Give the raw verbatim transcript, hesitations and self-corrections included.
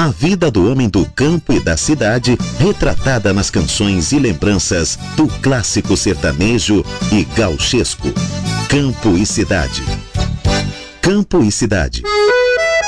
A vida do homem do campo e da cidade, retratada nas canções e lembranças do clássico sertanejo e gauchesco. Campo e Cidade. Campo e Cidade.